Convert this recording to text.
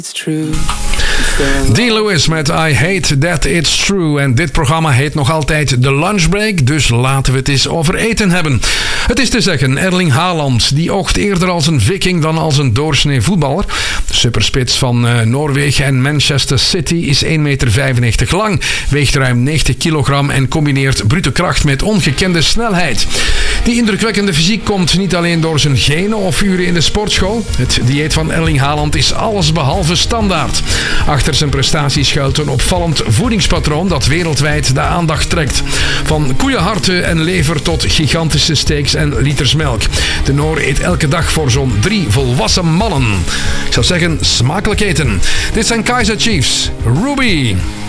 Dean Lewis met I Hate That It's True. En dit programma heet nog altijd The Lunch Break, dus laten we het eens over eten hebben. Het is te zeggen, Erling Haaland, die oogt eerder als een viking dan als een doorsnee voetballer. De superspits van Noorwegen en Manchester City is 1,95 meter lang, weegt ruim 90 kilogram en combineert brute kracht met ongekende snelheid. Die indrukwekkende fysiek komt niet alleen door zijn genen of uren in de sportschool. Het dieet van Erling Haaland is allesbehalve standaard. Achter zijn prestaties schuilt een opvallend voedingspatroon dat wereldwijd de aandacht trekt. Van koeienharten en lever tot gigantische steaks en liters melk. De Noor eet elke dag voor zo'n 3 volwassen mannen. Ik zou zeggen, smakelijk eten. Dit zijn Kaizer Chiefs. Ruby.